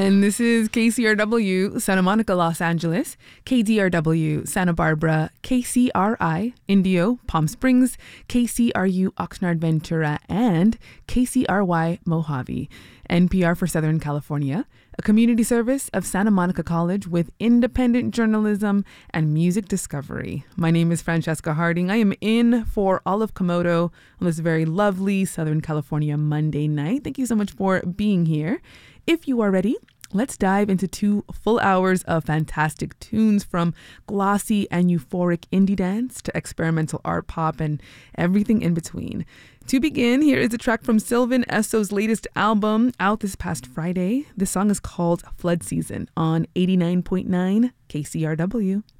And this is KCRW, Santa Monica, Los Angeles, KDRW, Santa Barbara, KCRI, Indio, Palm Springs, KCRU, Oxnard, Ventura, and KCRY, Mojave. NPR for Southern California, a community service of Santa Monica College with independent journalism and music discovery. My name is Francesca Harding. I am in for Olive Komodo on this very lovely Southern California Monday night. Thank you so much for being here. If you are ready, let's dive into 2 full hours of fantastic tunes, from glossy and euphoric indie dance to experimental art pop and everything in between. To begin, here is a track from Sylvan Esso's latest album, out this past Friday. This song is called Flood Season on 89.9 KCRW.